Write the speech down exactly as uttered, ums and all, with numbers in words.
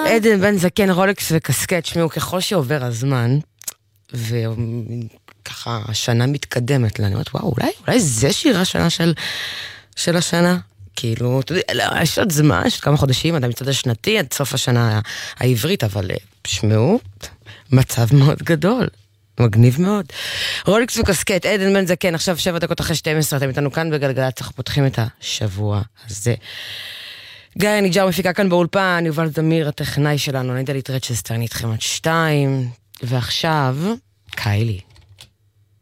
עדן בן זקן, רולקס וקסקט, שמעו ככל שעובר הזמן, וככה השנה מתקדמת לנו, וואו, אולי, אולי זה שיר השנה של, של השנה, כאילו, אתה יודע, יש עוד זמן, יש עוד כמה חודשים, עד המצעד השנתי, עד סוף השנה העברית, אבל שמעו, מצב מאוד גדול. מגניב מאוד. רולקס וקסקט, עדן בן זקן, עכשיו שבע דקות אחרי שתים עשרה, אתם איתנו כאן בגלגלצ, אנחנו פותחים את השבוע הזה. גיא ניג'ר מפיקה כאן באולפן, יובל זמיר, הטכנאי שלנו, אני דלית רצ'סטר, אני איתכם עד שתיים, ועכשיו, קיילי.